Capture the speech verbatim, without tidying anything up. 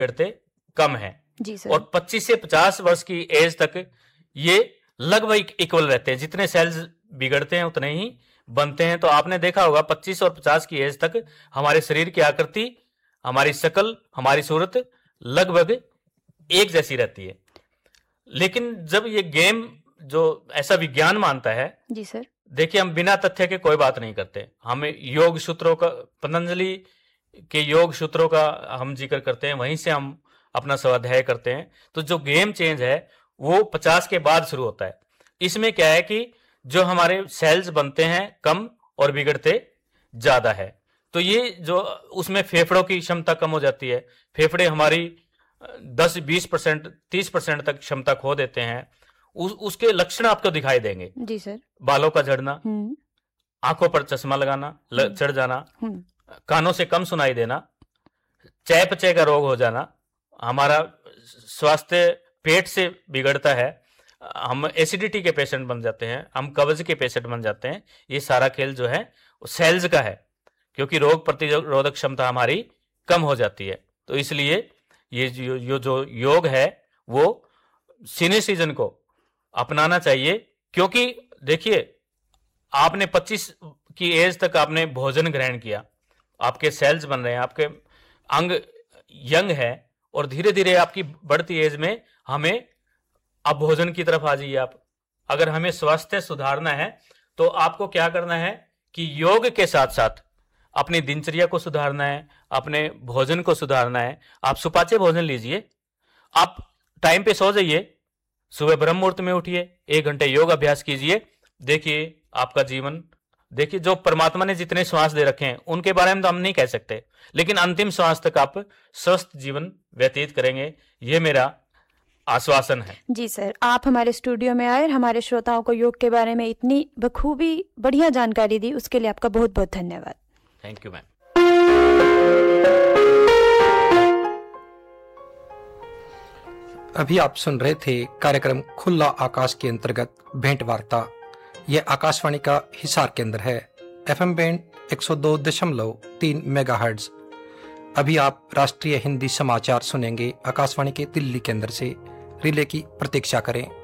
बिगड़ते कम है। जी सर। और पच्चीस से पचास वर्ष की एज तक ये लगभग इक्वल रहते हैं, जितने सेल्स बिगड़ते हैं उतने ही बनते हैं। तो आपने देखा होगा पच्चीस और पचास की एज तक हमारे शरीर की आकृति, हमारी शक्ल, हमारी सूरत लगभग एक जैसी रहती है। लेकिन जब ये गेम जो ऐसा विज्ञान मानता है, जी सर, देखिए हम बिना तथ्य के कोई बात नहीं करते। हमें योग सूत्रों का, पतंजलि के योग सूत्रों का हम जिक्र करते हैं, वहीं से हम अपना स्वाध्याय करते हैं। तो जो गेम चेंज है वो पचास के बाद शुरू होता है। इसमें क्या है कि जो हमारे सेल्स बनते हैं कम और बिगड़ते ज्यादा है। तो ये जो उसमें फेफड़ों की क्षमता कम हो जाती है, फेफड़े हमारी दस बीस परसेंट तीस परसेंट तक क्षमता खो देते हैं। उस उसके लक्षण आपको दिखाई देंगे। जी सर। बालों का झड़ना, आंखों पर चश्मा लगाना, चढ़ जाना, कानों से कम सुनाई देना, चयापचय का रोग हो जाना, हमारा स्वास्थ्य पेट से बिगड़ता है, हम एसिडिटी के पेशेंट बन जाते हैं, हम कब्ज के पेशेंट बन जाते हैं। ये सारा खेल जो है वो सेल्स का है, क्योंकि रोग प्रतिरोधक क्षमता हमारी कम हो जाती है। तो इसलिए ये जो, यो जो योग है वो सीनियर सीजन को अपनाना चाहिए। क्योंकि देखिए आपने पच्चीस की एज तक आपने भोजन ग्रहण किया, आपके सेल्स बन रहे हैं, आपके अंग यंग है, और धीरे धीरे आपकी बढ़ती एज में हमें अब भोजन की तरफ आ जाइए आप। अगर हमें स्वास्थ्य सुधारना है तो आपको क्या करना है कि योग के साथ साथ अपनी दिनचर्या को सुधारना है, अपने भोजन को सुधारना है। आप सुपाच्य भोजन लीजिए, आप टाइम पे सो जाइए, सुबह ब्रह्म मुहूर्त में उठिए, एक घंटे योग अभ्यास कीजिए। देखिए आपका जीवन, देखिए जो परमात्मा ने जितने श्वास दे रखे हैं उनके बारे में तो हम नहीं कह सकते, लेकिन अंतिम श्वास तक आप स्वस्थ जीवन व्यतीत करेंगे, ये मेरा आश्वासन है। जी सर, आप हमारे स्टूडियो में आए और हमारे श्रोताओं को योग के बारे में इतनी बखूबी बढ़िया जानकारी दी, उसके लिए आपका बहुत बहुत धन्यवाद। Thank you ma'am. अभी आप सुन रहे थे कार्यक्रम खुला आकाश के अंतर्गत भेंट वार्ता। यह आकाशवाणी का हिसार केंद्र है, एफएम बैंड एक सौ दो दशमलव तीन मेगाहर्ट्ज। अभी आप राष्ट्रीय हिंदी समाचार सुनेंगे आकाशवाणी के दिल्ली केंद्र से। रिले की प्रतीक्षा करें।